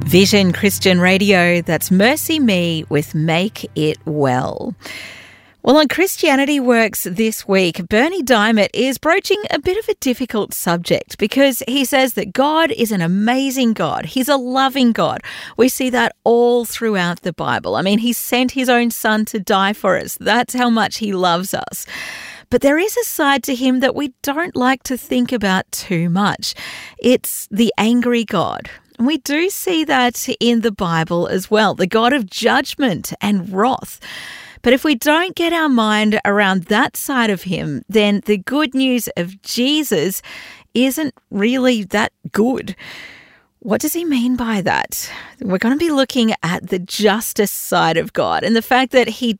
Vision Christian Radio, that's Mercy Me with Make It Well. Well, on Christianity Works this week, Bernie Diamond is broaching a bit of a difficult subject because he says that God is an amazing God. He's a loving God. We see that all throughout the Bible. I mean, he sent his own son to die for us. That's how much he loves us. But there is a side to him that we don't like to think about too much. It's the angry God. And we do see that in the Bible as well, the God of judgment and wrath. But if we don't get our mind around that side of him, then the good news of Jesus isn't really that good. What does he mean by that? We're going to be looking at the justice side of God and the fact that he